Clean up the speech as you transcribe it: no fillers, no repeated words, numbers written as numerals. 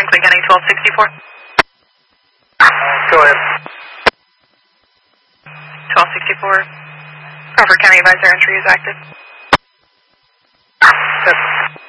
Quick County 1264. Go ahead. 1264. Crawford County Advisor entry is active. Yes.